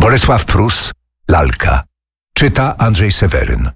Bolesław Prus, Lalka. Czyta Andrzej Seweryn.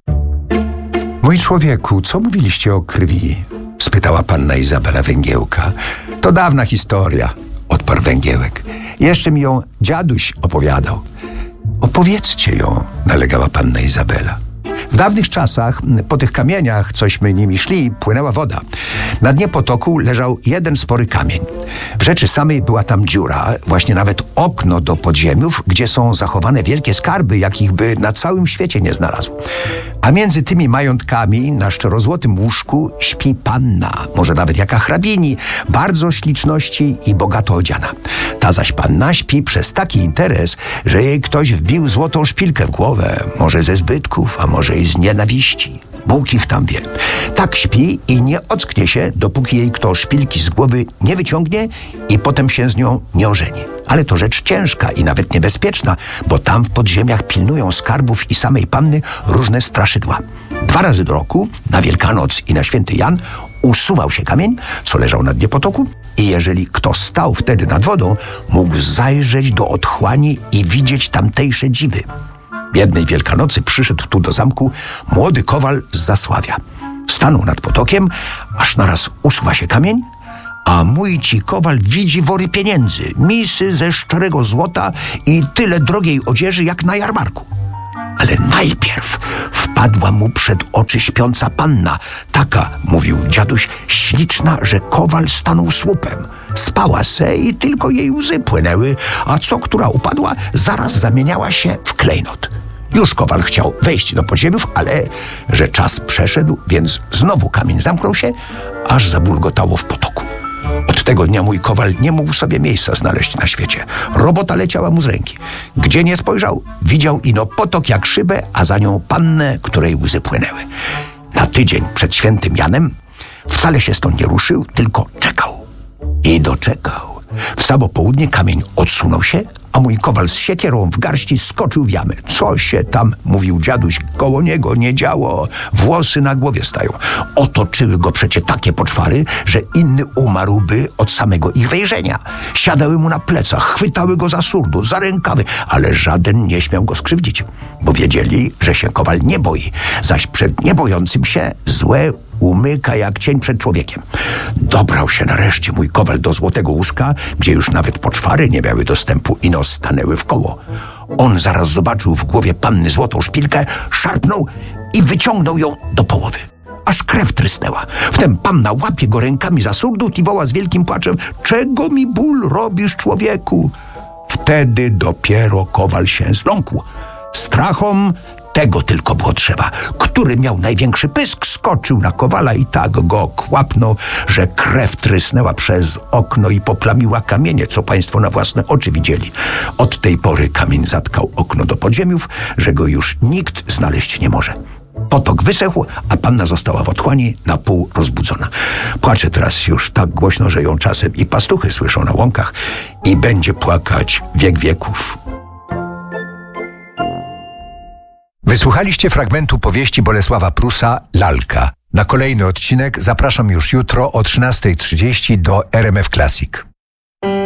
Mój człowieku, co mówiliście o krwi? Spytała panna Izabela Węgiełka. To dawna historia, odparł Węgiełek. Jeszcze mi ją dziaduś opowiadał. Opowiedzcie ją, nalegała panna Izabela. W dawnych czasach po tych kamieniach, cośmy nimi szli, płynęła woda. Na dnie potoku leżał jeden spory kamień. W rzeczy samej była tam dziura, właśnie nawet okno do podziemiów, gdzie są zachowane wielkie skarby, jakich by na całym świecie nie znalazł. A między tymi majątkami na szczerozłotym łóżku śpi panna, może nawet jaka hrabini, bardzo śliczności i bogato odziana. Ta zaś panna śpi przez taki interes, że jej ktoś wbił złotą szpilkę w głowę, może ze zbytków, a może i z nienawiści. Bóg ich tam wie. Tak śpi i nie ocknie się, dopóki jej kto szpilki z głowy nie wyciągnie i potem się z nią nie ożeni. Ale to rzecz ciężka i nawet niebezpieczna, bo tam w podziemiach pilnują skarbów i samej panny różne straszydła. 2 razy do roku, na Wielkanoc i na Święty Jan, usuwał się kamień, co leżał na dnie potoku, i jeżeli kto stał wtedy nad wodą, mógł zajrzeć do otchłani i widzieć tamtejsze dziwy. Jednej Wielkanocy przyszedł tu do zamku młody kowal z Zasławia. Stanął nad potokiem, aż naraz usuwa się kamień, a mój ci kowal widzi wory pieniędzy, misy ze szczerego złota i tyle drogiej odzieży jak na jarmarku. Ale najpierw wpadła mu przed oczy śpiąca panna, taka, mówił dziaduś, śliczna, że kowal stanął słupem. Spała se i tylko jej łzy płynęły, a co która upadła, zaraz zamieniała się w klejnot. Już kowal chciał wejść do podziemiów, ale że czas przeszedł, więc znowu kamień zamknął się, aż zabulgotało w potoku. Od tego dnia mój kowal nie mógł sobie miejsca znaleźć na świecie. Robota leciała mu z ręki. Gdzie nie spojrzał, widział ino potok jak szybę, a za nią pannę, której łzy płynęły. Na tydzień przed Świętym Janem wcale się stąd nie ruszył, tylko czekał. I doczekał. W samo południe kamień odsunął się, a mój kowal z siekierą w garści skoczył w jamę. Co się tam, mówił dziaduś, koło niego nie działo. Włosy na głowie stają. Otoczyły go przecie takie poczwary, że inny umarłby od samego ich wejrzenia. Siadały mu na plecach, chwytały go za surdut, za rękawy, ale żaden nie śmiał go skrzywdzić, bo wiedzieli, że się kowal nie boi, zaś przed niebojącym się złe umyka jak cień przed człowiekiem. Dobrał się nareszcie mój kowal do złotego łóżka, gdzie już nawet poczwary nie miały dostępu, ino stanęły w koło. On zaraz zobaczył w głowie panny złotą szpilkę, szarpnął i wyciągnął ją do połowy. Aż krew trysnęła. Wtem panna łapie go rękami za surdut i woła z wielkim płaczem: czego mi ból robisz, człowieku? Wtedy dopiero kowal się zląkł. Strachom tego tylko było trzeba. Który miał największy pysk, skoczył na kowala i tak go kłapnął, że krew trysnęła przez okno i poplamiła kamienie, co państwo na własne oczy widzieli. Od tej pory kamień zatkał okno do podziemiów, że go już nikt znaleźć nie może. Potok wysechł, a panna została w otchłani na pół rozbudzona. Płacze teraz już tak głośno, że ją czasem i pastuchy słyszą na łąkach i będzie płakać wiek wieków. Wysłuchaliście fragmentu powieści Bolesława Prusa, Lalka. Na kolejny odcinek zapraszam już jutro o 13:30 do RMF Classic.